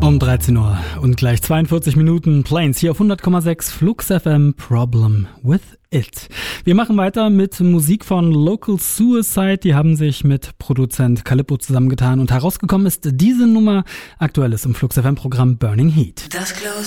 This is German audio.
Um 13 Uhr und gleich 42 Minuten Plains hier auf 100,6 Flux FM Problem with It. Wir machen weiter mit Musik von Local Suicide. Die haben sich mit Produzent Calippo zusammengetan und herausgekommen ist diese Nummer. Aktuell ist im Flux FM Programm Burning Heat. Das